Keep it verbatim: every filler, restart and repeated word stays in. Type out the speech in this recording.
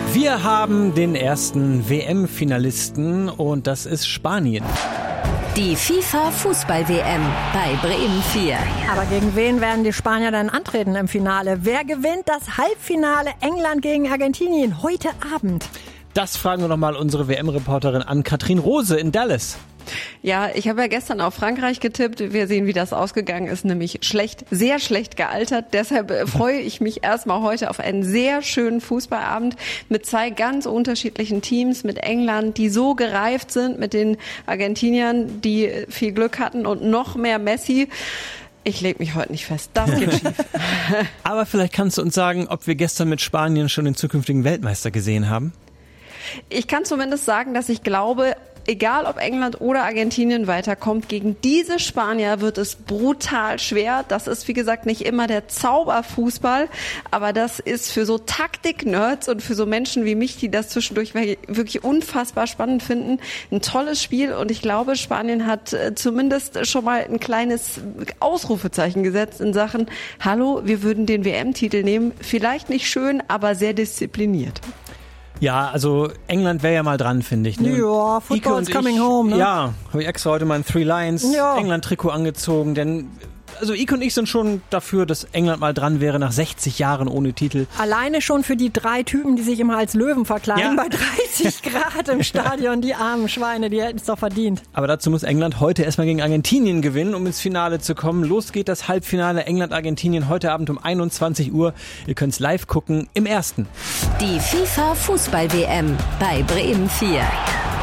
Wir haben den ersten W M-Finalisten und das ist Spanien. Die FIFA-Fußball-W M bei Bremen vier. Aber gegen wen werden die Spanier dann antreten im Finale? Wer gewinnt das Halbfinale England gegen Argentinien heute Abend? Das fragen wir nochmal unsere W M-Reporterin Ann-Kathrin Rose in Dallas. Ja, ich habe ja gestern auf Frankreich getippt. Wir sehen, wie das ausgegangen ist, nämlich schlecht, sehr schlecht gealtert. Deshalb freue ich mich erstmal heute auf einen sehr schönen Fußballabend mit zwei ganz unterschiedlichen Teams, mit England, die so gereift sind, mit den Argentiniern, die viel Glück hatten und noch mehr Messi. Ich lege mich heute nicht fest. Das geht schief. Aber vielleicht kannst du uns sagen, ob wir gestern mit Spanien schon den zukünftigen Weltmeister gesehen haben? Ich kann zumindest sagen, dass ich glaube, egal ob England oder Argentinien weiterkommt, gegen diese Spanier wird es brutal schwer. Das ist, wie gesagt, nicht immer der Zauberfußball, aber das ist für so Taktik-Nerds und für so Menschen wie mich, die das zwischendurch wirklich unfassbar spannend finden, ein tolles Spiel. Und ich glaube, Spanien hat zumindest schon mal ein kleines Ausrufezeichen gesetzt in Sachen, hallo, wir würden den W M-Titel nehmen. Vielleicht nicht schön, aber sehr diszipliniert. Ja, also England wäre ja mal dran, finde ich. Ne? Ja, Football's coming ich, home, ne? Ja, habe ich extra heute mein Three Lions ja. England-Trikot angezogen, denn also Ike und ich sind schon dafür, dass England mal dran wäre nach sechzig Jahren ohne Titel. Alleine schon für die drei Typen, die sich immer als Löwen verkleiden, ja. Bei dreißig Grad im Stadion, die armen Schweine, die hätten es doch verdient. Aber dazu muss England heute erstmal gegen Argentinien gewinnen, um ins Finale zu kommen. Los geht das Halbfinale England-Argentinien heute Abend um einundzwanzig Uhr. Ihr könnt es live gucken im Ersten. Die FIFA-Fußball-W M bei Bremen vier.